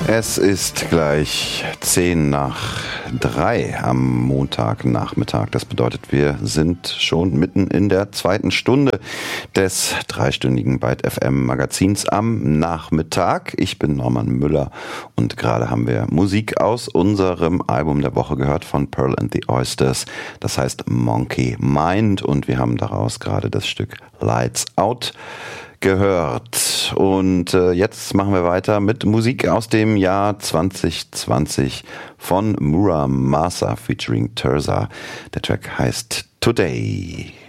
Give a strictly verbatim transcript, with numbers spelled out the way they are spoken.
Es ist gleich zehn nach drei am Montagnachmittag. Das bedeutet, wir sind schon mitten in der zweiten Stunde des dreistündigen Byte F M Magazins am Nachmittag. Ich bin Norman Müller und gerade haben wir Musik aus unserem Album der Woche gehört von Pearl and the Oysters. Das heißt Monkey Mind und wir haben daraus gerade das Stück Lights Out gehört. Und äh, jetzt machen wir weiter mit Musik aus dem Jahr zwanzig zwanzig von Muramasa featuring Terza. Der Track heißt Today.